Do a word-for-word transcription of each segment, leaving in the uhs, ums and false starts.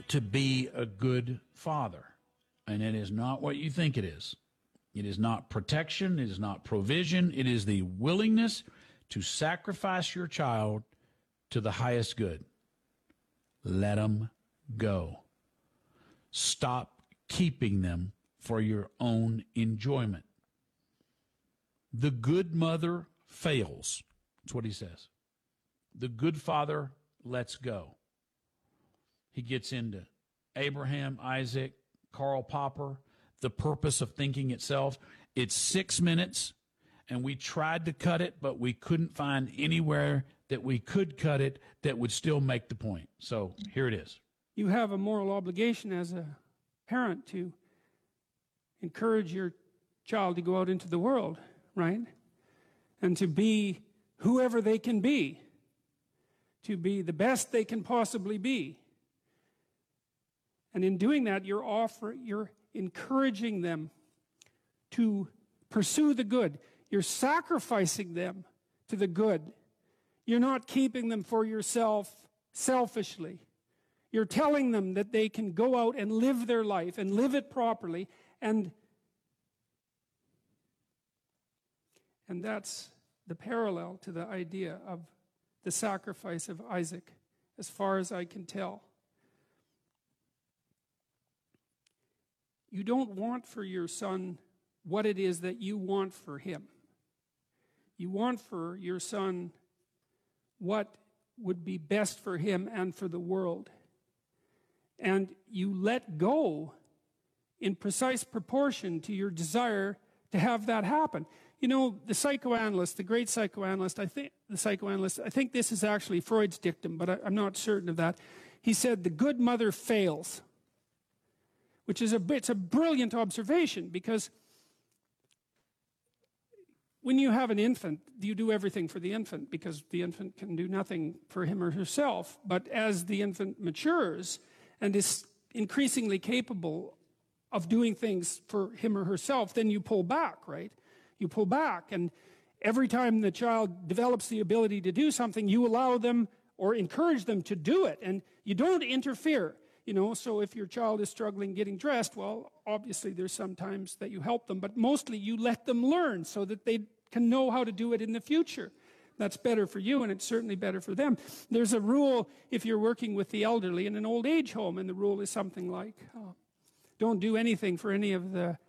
to be a good father. And it is not what you think it is. It is not protection. It is not provision. It is the willingness to sacrifice your child to the highest good. Let them go. Stop keeping them for your own enjoyment. The good mother fails. That's what he says. The good father lets go. He gets into Abraham, Isaac, Karl Popper, the purpose of thinking itself. It's six minutes, and we tried to cut it, but we couldn't find anywhere that we could cut it that would still make the point. So here it is. You have a moral obligation as a parent to encourage your child to go out into the world, right? And to be whoever they can be, to be the best they can possibly be. And in doing that, you're offering, you're encouraging them to pursue the good. You're sacrificing them to the good. You're not keeping them for yourself selfishly. You're telling them that they can go out and live their life and live it properly. And, and that's the parallel to the idea of the sacrifice of Isaac, as far as I can tell. You don't want for your son what it is that you want for him. You want for your son what would be best for him and for the world. And you let go in precise proportion to your desire to have that happen. You know, the psychoanalyst, the great psychoanalyst, I think the psychoanalyst, I think this is actually Freud's dictum, but I, I'm not certain of that. He said the good mother fails, which is a it's a brilliant observation, because when you have an infant, you do everything for the infant because the infant can do nothing for him or herself. But as the infant matures and is increasingly capable of doing things for him or herself, then you pull back, right? You pull back, and every time the child develops the ability to do something, you allow them or encourage them to do it, and you don't interfere. You know, so if your child is struggling getting dressed, well, obviously there's some times that you help them, but mostly you let them learn so that they can know how to do it in the future. That's better for you, and it's certainly better for them. There's a rule if you're working with the elderly in an old age home, and the rule is something like, uh, don't do anything for any of the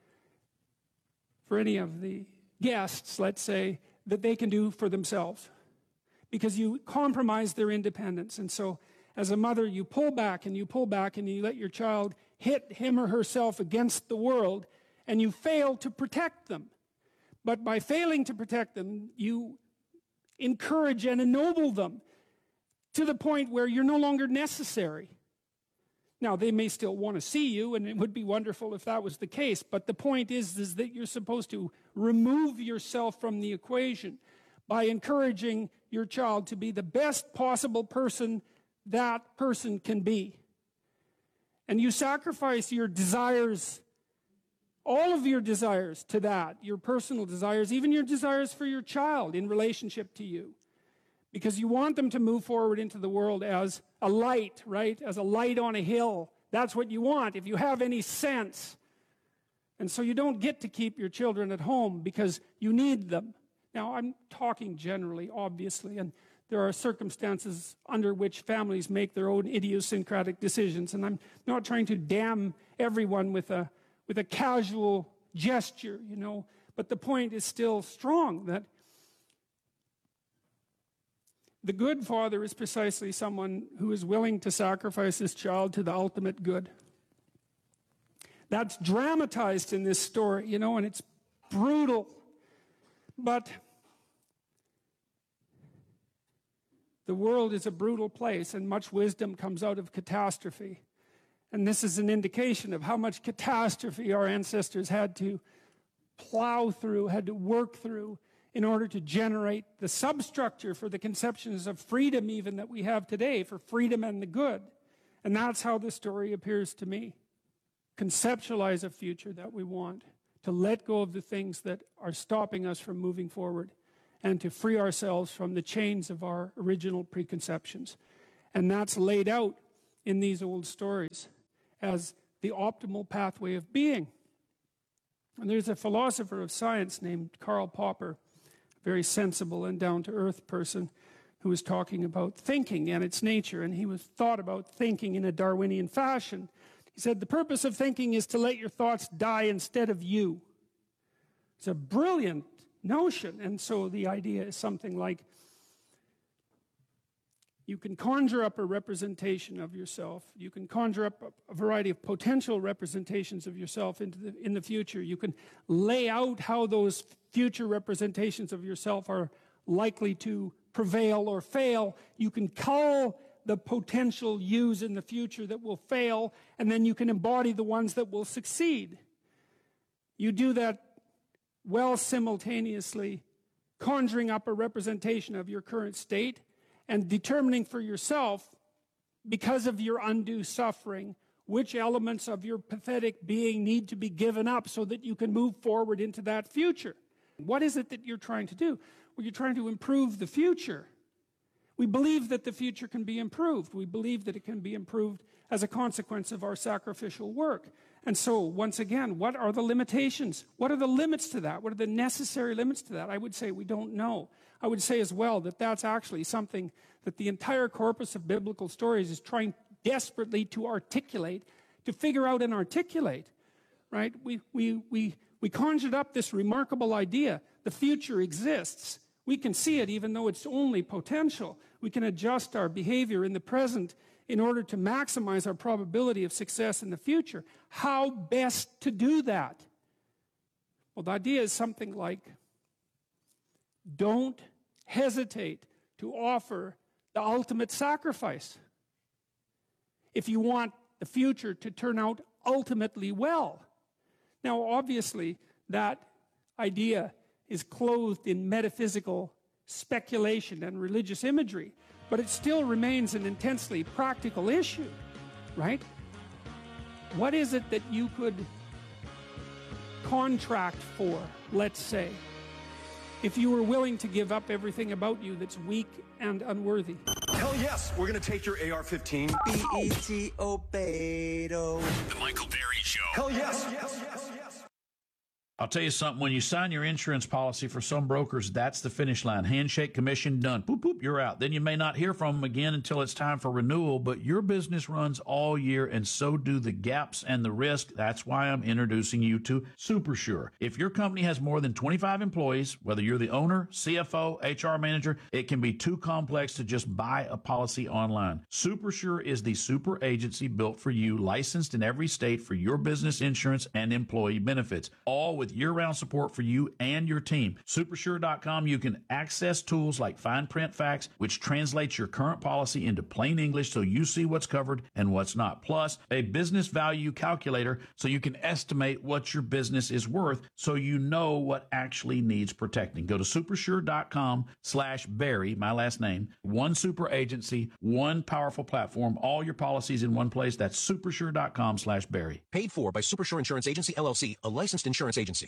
for any of the guests, let's say, that they can do for themselves, because you compromise their independence. And so as a mother, you pull back and you pull back and you let your child hit him or herself against the world, and you fail to protect them. But by failing to protect them, you encourage and ennoble them to the point where you're no longer necessary. Now, they may still want to see you, and it would be wonderful if that was the case, but the point is, is that you're supposed to remove yourself from the equation by encouraging your child to be the best possible person that person can be. And you sacrifice your desires, all of your desires to that, your personal desires, even your desires for your child in relationship to you. Because you want them to move forward into the world as a light, right? As a light on a hill. That's what you want, if you have any sense. And so you don't get to keep your children at home because you need them. Now, I'm talking generally, obviously, and there are circumstances under which families make their own idiosyncratic decisions, and I'm not trying to damn everyone with a with a casual gesture, you know, but the point is still strong, that the good father is precisely someone who is willing to sacrifice his child to the ultimate good. That's dramatized in this story, you know, and it's brutal. But the world is a brutal place, and much wisdom comes out of catastrophe. And this is an indication of how much catastrophe our ancestors had to plow through, had to work through, in order to generate the substructure for the conceptions of freedom even that we have today, for freedom and the good. And that's how the story appears to me. Conceptualize a future that we want, to let go of the things that are stopping us from moving forward, and to free ourselves from the chains of our original preconceptions. And that's laid out in these old stories as the optimal pathway of being. And there's a philosopher of science named Karl Popper, a very sensible and down-to-earth person, who was talking about thinking and its nature, and he was thought about thinking in a Darwinian fashion. He said, the purpose of thinking is to let your thoughts die instead of you. It's a brilliant notion, and so the idea is something like, you can conjure up a representation of yourself. You can conjure up a variety of potential representations of yourself into the, in the future. You can lay out how those future representations of yourself are likely to prevail or fail. You can cull the potential yous in the future that will fail, and then you can embody the ones that will succeed. You do that well simultaneously, conjuring up a representation of your current state and determining for yourself, because of your undue suffering, which elements of your pathetic being need to be given up so that you can move forward into that future. What is it that you're trying to do? Well, you're trying to improve the future. We believe that the future can be improved. We believe that it can be improved as a consequence of our sacrificial work. And so, once again, what are the limitations? What are the limits to that? What are the necessary limits to that? I would say we don't know. I would say as well that that's actually something that the entire corpus of biblical stories is trying desperately to articulate, to figure out and articulate, right? We, we, we, we conjured up this remarkable idea. The future exists. We can see it even though it's only potential. We can adjust our behavior in the present in order to maximize our probability of success in the future. How best to do that? Well, the idea is something like, don't hesitate to offer the ultimate sacrifice if you want the future to turn out ultimately well. Now, obviously, that idea is clothed in metaphysical speculation and religious imagery, but it still remains an intensely practical issue, right? What is it that you could contract for, let's say, if you were willing to give up everything about you that's weak and unworthy? Hell yes, we're going to take your A R fifteen. B E T O Beto. The Michael Berry Show. Hell yes, yes, yes, yes. I'll tell you something. When you sign your insurance policy, for some brokers, that's the finish line. Handshake, commission, done. Boop, boop, you're out. Then you may not hear from them again until it's time for renewal, but your business runs all year, and so do the gaps and the risk. That's why I'm introducing you to SuperSure. If your company has more than twenty-five employees, whether you're the owner, C F O, H R manager, it can be too complex to just buy a policy online. SuperSure is the super agency built for you, licensed in every state for your business insurance and employee benefits, all with year-round support for you and your team. Supersure dot com, you can access tools like fine print facts, which translates your current policy into plain English so you see what's covered and what's not. Plus, a business value calculator so you can estimate what your business is worth so you know what actually needs protecting. Go to supersure dot com slash Barry, my last name, one super agency, one powerful platform, all your policies in one place. That's supersure dot com slash Barry. Paid for by Supersure Insurance Agency, L L C, a licensed insurance agency.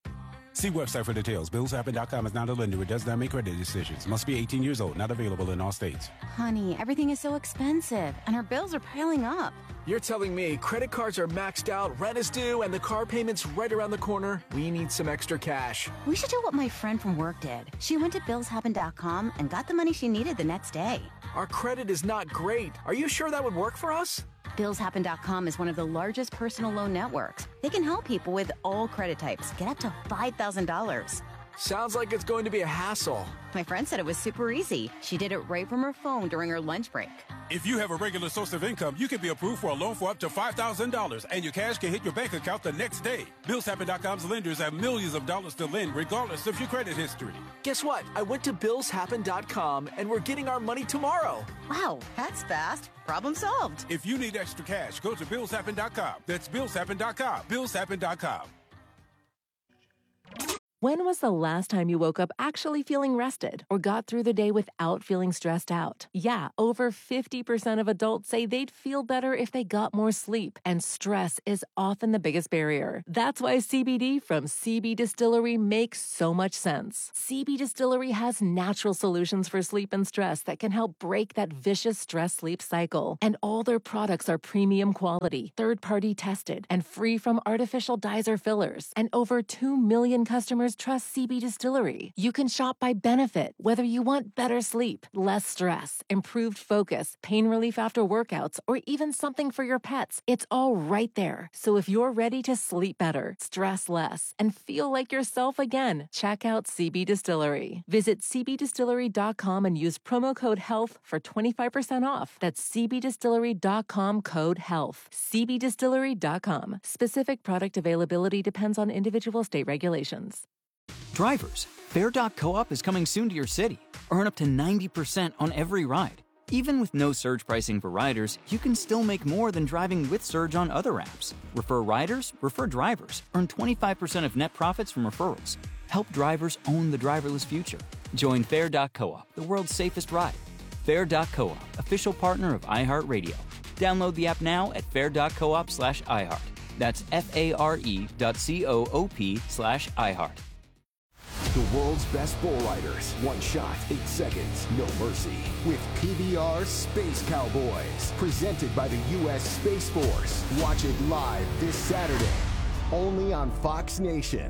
See website for details. Bills Happen dot com is not a lender. It does not make credit decisions. Must be eighteen years old. Not available in all states. Honey, everything is so expensive, and our bills are piling up. You're telling me credit cards are maxed out, rent is due, and the car payment's right around the corner? We need some extra cash. We should do what my friend from work did. She went to Bills Happen dot com and got the money she needed the next day. Our credit is not great. Are you sure that would work for us? Bills Happen dot com is one of the largest personal loan networks. They can help people with all credit types get up to five thousand dollars. Sounds like it's going to be a hassle. My friend said it was super easy. She did it right from her phone during her lunch break. If you have a regular source of income, you can be approved for a loan for up to five thousand dollars, and your cash can hit your bank account the next day. Bills Happen dot com's lenders have millions of dollars to lend, regardless of your credit history. Guess what? I went to Bills Happen dot com, and we're getting our money tomorrow. Wow, that's fast. Problem solved. If you need extra cash, go to Bills Happen dot com. That's Bills Happen dot com. Bills Happen dot com. When was the last time you woke up actually feeling rested or got through the day without feeling stressed out? Yeah, over fifty percent of adults say they'd feel better if they got more sleep, and stress is often the biggest barrier. That's why C B D from C B Distillery makes so much sense. C B Distillery has natural solutions for sleep and stress that can help break that vicious stress-sleep cycle. And all their products are premium quality, third-party tested, and free from artificial dyes or fillers. And over two million customers trust C B Distillery. You can shop by benefit, whether you want better sleep, less stress, improved focus, pain relief after workouts, or even something for your pets. It's all right there. So if you're ready to sleep better, stress less, and feel like yourself again, check out C B Distillery. Visit c b distillery dot com and use promo code HEALTH for twenty-five percent off. That's c b distillery dot com code HEALTH. c b distillery dot com. Specific product availability depends on individual state regulations. Drivers, Fare dot coop is coming soon to your city. Earn up to ninety percent on every ride. Even with no surge pricing for riders, you can still make more than driving with Surge on other apps. Refer riders, refer drivers. Earn twenty-five percent of net profits from referrals. Help drivers own the driverless future. Join Fare dot coop, the world's safest ride. Fare dot coop, official partner of iHeartRadio. Download the app now at fare dot coop slash iHeart. That's F-A-R-E dot C-O-O-P slash iHeart. The world's best bull riders. One shot, eight seconds, no mercy. With P B R Space Cowboys. Presented by the U S Space Force. Watch it live this Saturday. Only on Fox Nation.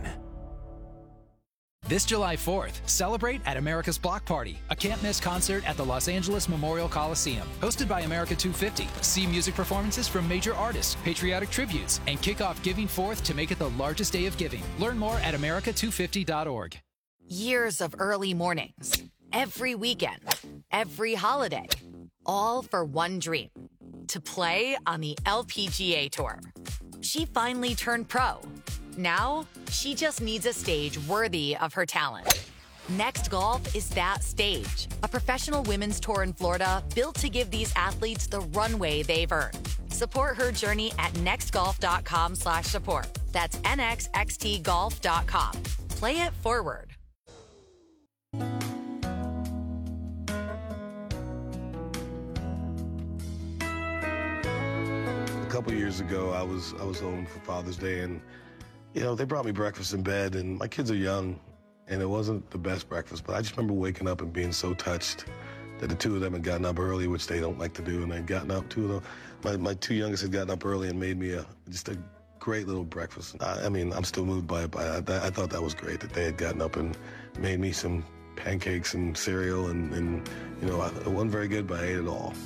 This July fourth, celebrate at America's Block Party, a can't-miss concert at the Los Angeles Memorial Coliseum. Hosted by America two fifty. See music performances from major artists, patriotic tributes, and kick off Giving Fourth to make it the largest day of giving. Learn more at america two fifty dot org. Years of early mornings, every weekend, every holiday, all for one dream, to play on the L P G A Tour. She finally turned pro. Now, she just needs a stage worthy of her talent. Next Golf is that stage, a professional women's tour in Florida built to give these athletes the runway they've earned. Support her journey at nextgolf.com slash support. That's N X X T golf dot com. Play it forward. A couple years ago, I was I was home for Father's Day, and you know, they brought me breakfast in bed, and my kids are young, and it wasn't the best breakfast, but I just remember waking up and being so touched that the two of them had gotten up early, which they don't like to do, and they'd gotten up, two of them, my, my two youngest had gotten up early and made me a just a great little breakfast. I, I mean, I'm still moved by it, but I, I thought that was great that they had gotten up and made me some pancakes and cereal, and, and you know, it wasn't very good, but I ate it all.